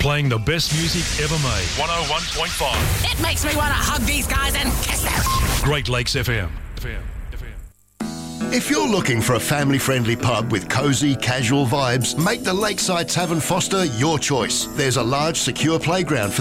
Playing the best music ever made. 101.5. It makes me want to hug these guys and kiss them. Great Lakes FM. If you're looking for a family-friendly pub with cosy, casual vibes, make the Lakeside Tavern Foster your choice. There's a large, secure playground for